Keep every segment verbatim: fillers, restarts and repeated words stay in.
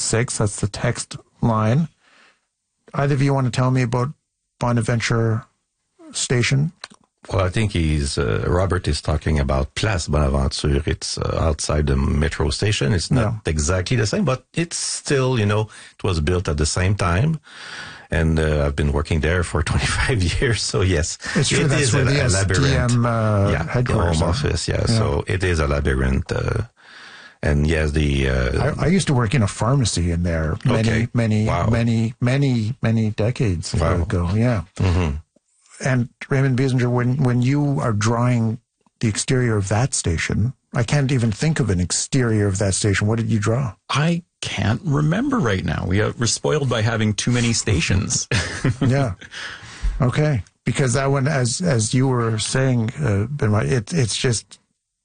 six. That's the text line. Either of you want to tell me about Bonaventure Station? Well, I think he's, uh, Robert is talking about Place Bonaventure. It's uh, outside the metro station. It's not yeah. exactly the same, but it's still, you know, it was built at the same time. And uh, I've been working there for twenty-five years, so yes, it's true, it that's is where a, the a labyrinth. Uh, yeah, headquarters home are. office, yeah, yeah. So it is a labyrinth. Uh, and yes, the... Uh, I, I used to work in a pharmacy in there many, okay. many, wow. many, many, many decades wow. ago, yeah. Mm-hmm. And Raymond Biesinger, when, when you are drawing the exterior of that station, I can't even think of an exterior of that station. What did you draw? I can't remember right now. We are, we're spoiled by having too many stations. yeah. Okay. Because that one, as as you were saying, uh, Benoit, it, it's just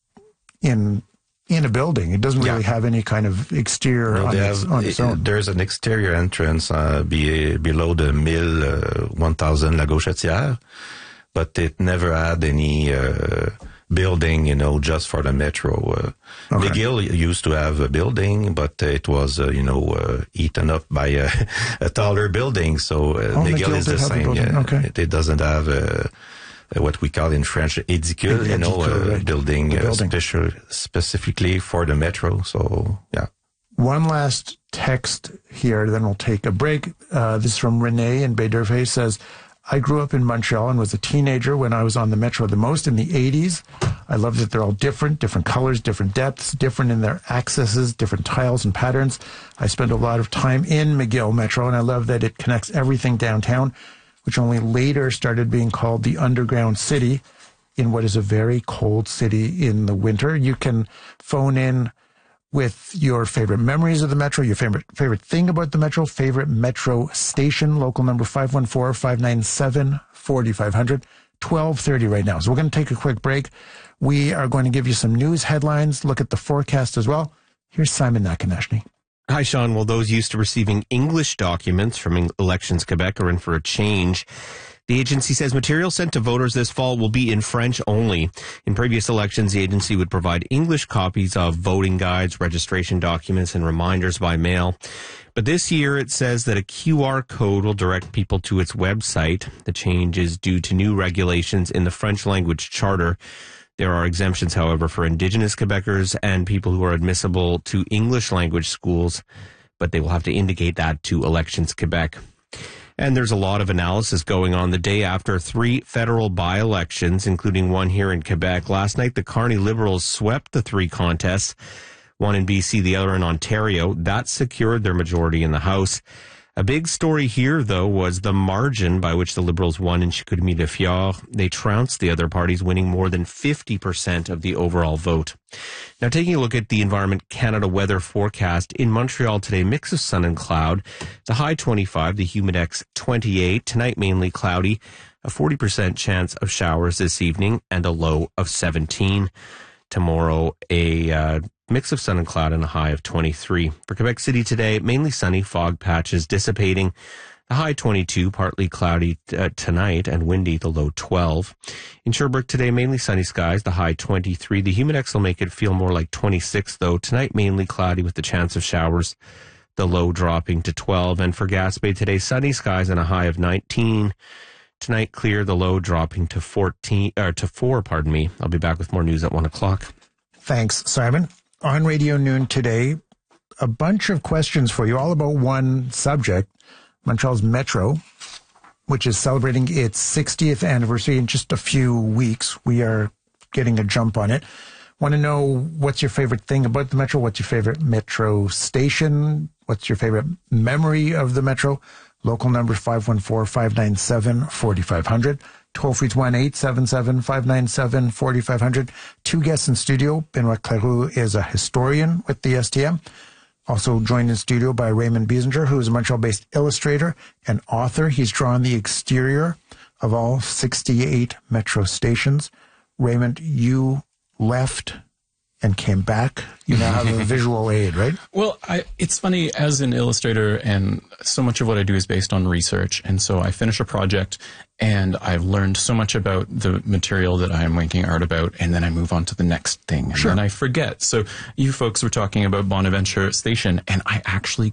in in a building. It doesn't really yeah. have any kind of exterior no, on, its, have, on its own. There's an exterior entrance uh, be, below the mill, uh, one thousand La Gauchetière, but it never had any... Uh, building, you know, just for the metro. Uh, okay. McGill used to have a building, but uh, it was, uh, you know, uh, eaten up by a, a taller building. So uh, oh, McGill, McGill is the same. Yeah. Okay. It, it doesn't have uh, what we call in French édicule, you know, a right. building, uh, building. special specifically for the metro. So, yeah. One last text here, then we'll take a break. Uh, this is from Renee in Baie-d'Urville. Says, I grew up in Montreal and was a teenager when I was on the metro the most in the eighties. I love that they're all different, different colors, different depths, different in their accesses, different tiles and patterns. I spent a lot of time in McGill Metro, and I love that it connects everything downtown, which only later started being called the Underground City in what is a very cold city in the winter. You can phone in with your favorite memories of the Metro, your favorite favorite thing about the Metro, favorite Metro station, local number five one four, five nine seven, four five zero zero, twelve thirty right now. So we're going to take a quick break. We are going to give you some news headlines, look at the forecast as well. Here's Simon Nakanashny. Hi, Sean. Well, those used to receiving English documents from Elections Quebec are in for a change. The agency says material sent to voters this fall will be in French only. In previous elections, the agency would provide English copies of voting guides, registration documents, and reminders by mail. But this year, it says that a Q R code will direct people to its website. The change is due to new regulations in the French language charter. There are exemptions, however, for Indigenous Quebecers and people who are admissible to English language schools, but they will have to indicate that to Elections Quebec. And there's a lot of analysis going on the day after three federal by-elections, including one here in Quebec. Last night, the Carney Liberals swept the three contests, one in B C, the other in Ontario. That secured their majority in the House. A big story here, though, was the margin by which the Liberals won in Chicoutimi-de-Fjord. They trounced the other parties, winning more than fifty percent of the overall vote. Now, taking a look at the Environment Canada weather forecast, in Montreal today, mix of sun and cloud. The high twenty-five, the humidex twenty-eight. Tonight, mainly cloudy. A forty percent chance of showers this evening and a low of seventeen. Tomorrow, a uh, mix of sun and cloud and a high of twenty-three. For Quebec City today, mainly sunny, fog patches dissipating. The high twenty-two, partly cloudy uh, tonight and windy, the low twelve. In Sherbrooke today, mainly sunny skies, the high twenty-three. The humidex will make it feel more like twenty-six, though. Tonight, mainly cloudy with the chance of showers, the low dropping to twelve. And for Gaspé today, sunny skies and a high of nineteen. Tonight, clear, the low dropping to fourteen, or to four, pardon me. I'll be back with more news at one o'clock. Thanks, Simon. On Radio Noon today, a bunch of questions for you, all about one subject, Montreal's Metro, which is celebrating its sixtieth anniversary in just a few weeks. We are getting a jump on it. Want to know what's your favorite thing about the Metro? What's your favorite Metro station? What's your favorite memory of the Metro? Local number five one four, five nine seven, four five zero zero. Toll free one eight seven seven, five nine seven, four five zero zero. Two guests in studio. Benoit Cleroux is a historian with the S T M. Also joined in studio by Raymond Biesinger, who is a Montreal-based illustrator and author. He's drawn the exterior of all sixty-eight Metro stations. Raymond, you left and came back. You now have a visual aid, right? Well, I, it's funny, as an illustrator, and so much of what I do is based on research. And so I finish a project, and I've learned so much about the material that I'm making art about, and then I move on to the next thing, and sure. then I forget. So you folks were talking about Bonaventure Station, and I actually